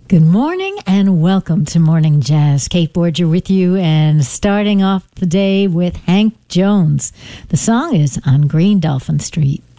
Good morning and welcome to Morning Jazz. Kate Borger with you and starting off the day with Hank Jones. The song is On Green Dolphin Street.